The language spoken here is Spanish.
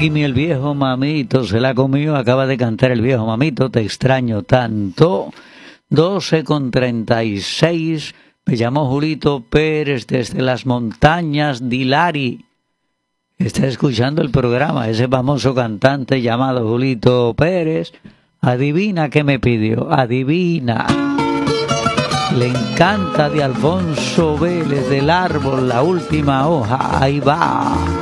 Jimmy el viejo mamito se la comió, acaba de cantar el viejo mamito, te extraño tanto. 12:36, me llamo Julito Pérez desde las montañas de Hilari. Está escuchando el programa, ese famoso cantante llamado Julito Pérez. Adivina qué me pidió, adivina. Le encanta de Alfonso Vélez, del árbol, la última hoja, ahí va.